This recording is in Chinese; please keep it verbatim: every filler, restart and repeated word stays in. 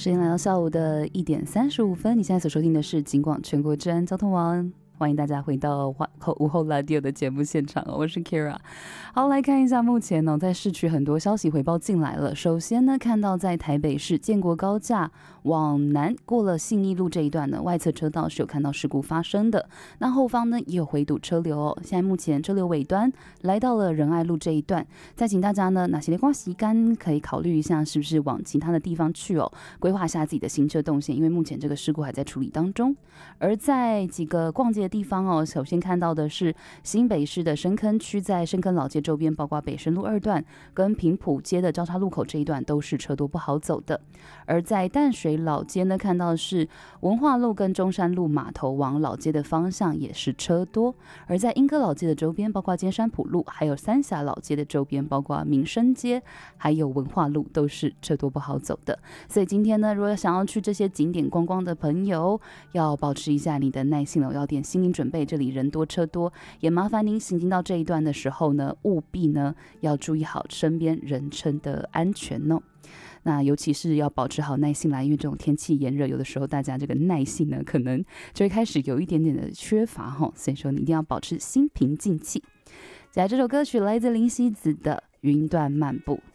时间来到下午的一点三十五分，你现在所收听的是警广全国治安交通网，欢迎大家回到午后 Radio 的节目现场，我是 Kira。 好，来看一下目前呢，在市区很多消息回报进来了。首先呢，看到在台北市建国高架往南过了信义路这一段呢，外侧车道是有看到事故发生的，那后方呢也有回堵车流哦。现在目前车流尾端来到了仁爱路这一段，再请大家呢哪些地方时间可以考虑一下，是不是往其他的地方去哦，规划一下自己的行车动线，因为目前这个事故还在处理当中。而在几个逛街的地方哦，首先看到的是新北市的深坑区，在深坑老街周边，包括北深路二段跟平埔街的交叉路口这一段都是车多不好走的。而在淡水老街呢，看到的是文化路跟中山路码头往老街的方向也是车多。而在莺歌老街的周边，包括尖山埔路，还有三峡老街的周边，包括民生街还有文化路，都是车多不好走的。所以今天呢，如果想要去这些景点观光的朋友，要保持一下你的耐心了，要点心理准备，这里人多车多，也麻烦您行进到这一段的时候呢，务必呢要注意好身边人车的安全哦。那尤其是要保持好耐性啦，因为这种天气炎热，有的时候大家这个耐性呢，可能就会开始有一点点的缺乏哈，所以说你一定要保持心平静气。接下来这首歌曲来自林夕子的《云端漫步》。